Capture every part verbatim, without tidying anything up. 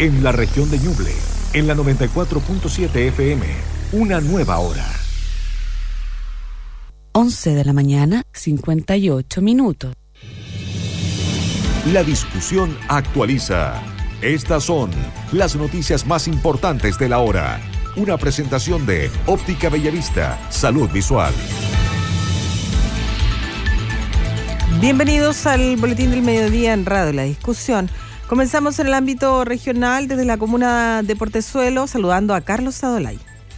en la región de Ñuble, en la noventa y cuatro punto siete F M, una nueva hora. once de la mañana, cincuenta y ocho minutos. La discusión actualiza. Estas son las noticias más importantes de la hora. Una presentación de Óptica Bellavista, Salud Visual. Bienvenidos al Boletín del Mediodía en Radio La Discusión. Comenzamos en el ámbito regional desde la comuna de Portezuelo, saludando a Carlos Sadolay.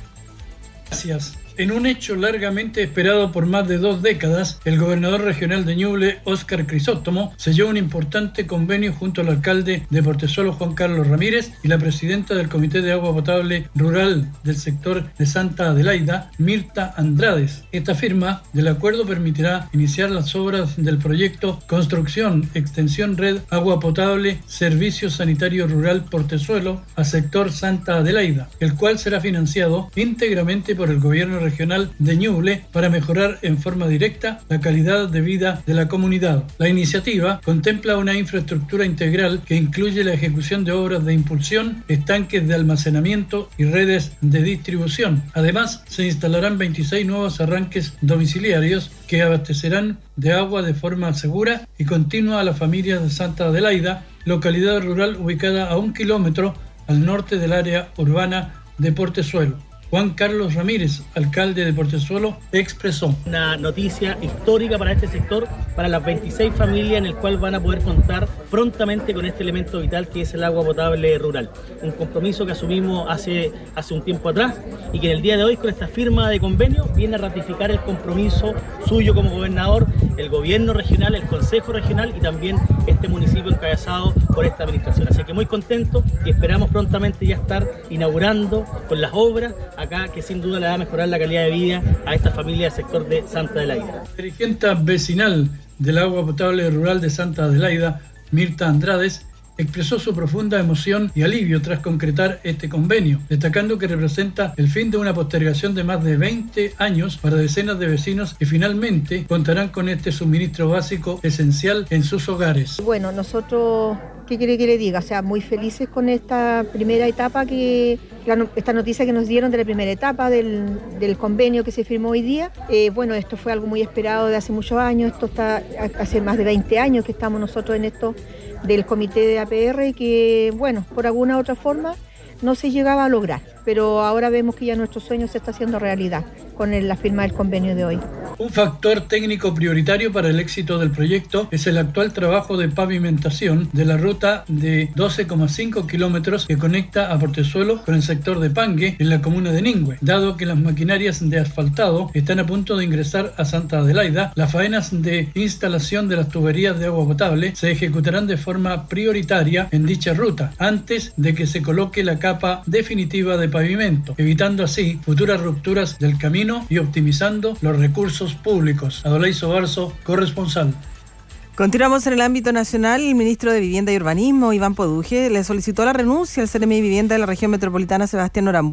Gracias. En un hecho largamente esperado por más de dos décadas, el gobernador regional de Ñuble, Óscar Crisóstomo, selló un importante convenio junto al alcalde de Portezuelo, Juan Carlos Ramírez, y la presidenta del Comité de Agua Potable Rural del sector de Santa Adelaida, Mirta Andrades. Esta firma del acuerdo permitirá iniciar las obras del proyecto Construcción, Extensión Red Agua Potable, Servicio Sanitario Rural Portezuelo a sector Santa Adelaida, el cual será financiado íntegramente por el gobierno regional de Ñuble para mejorar en forma directa la calidad de vida de la comunidad. La iniciativa contempla una infraestructura integral que incluye la ejecución de obras de impulsión, estanques de almacenamiento y redes de distribución. Además, se instalarán veintiséis nuevos arranques domiciliarios que abastecerán de agua de forma segura y continua a las familias de Santa Adelaida, localidad rural ubicada a un kilómetro al norte del área urbana de Portezuelo. Juan Carlos Ramírez, alcalde de Portezuelo, expresó: una noticia histórica para este sector, para las veintiséis familias en el cual van a poder contar prontamente con este elemento vital que es el agua potable rural. Un compromiso que asumimos hace, hace un tiempo atrás y que en el día de hoy, con esta firma de convenio, viene a ratificar el compromiso suyo como gobernador, el gobierno regional, el consejo regional y también este municipio encabezado por esta administración. Así que muy contento y esperamos prontamente ya estar inaugurando con las obras acá, que sin duda le va a mejorar la calidad de vida a esta familia del sector de Santa Adelaida. La dirigente vecinal del agua potable rural de Santa Adelaida, Mirta Andrades, expresó su profunda emoción y alivio tras concretar este convenio, destacando que representa el fin de una postergación de más de veinte años para decenas de vecinos que finalmente contarán con este suministro básico esencial en sus hogares. Bueno, nosotros, ¿qué quiere que le diga? O sea, muy felices con esta primera etapa, que la, esta noticia que nos dieron de la primera etapa del, del convenio que se firmó hoy día. Eh, bueno, esto fue algo muy esperado de hace muchos años, esto está hace más de veinte años que estamos nosotros en esto del comité de A P R, que bueno, por alguna u otra forma no se llegaba a lograr, pero ahora vemos que ya nuestro sueño se está haciendo realidad con el, la firma del convenio de hoy. Un factor técnico prioritario para el éxito del proyecto es el actual trabajo de pavimentación de la ruta de doce coma cinco kilómetros que conecta a Portezuelo con el sector de Pangue en la comuna de Ningüe. Dado que las maquinarias de asfaltado están a punto de ingresar a Santa Adelaida, las faenas de instalación de las tuberías de agua potable se ejecutarán de forma prioritaria en dicha ruta, antes de que se coloque la capa definitiva de pavimento, evitando así futuras rupturas del camino y optimizando los recursos públicos. Adolay Sobarzo, corresponsal. Continuamos en el ámbito nacional. El ministro de Vivienda y Urbanismo, Iván Poduje, le solicitó la renuncia al C N M I Vivienda de la región metropolitana, Sebastián Norambuena,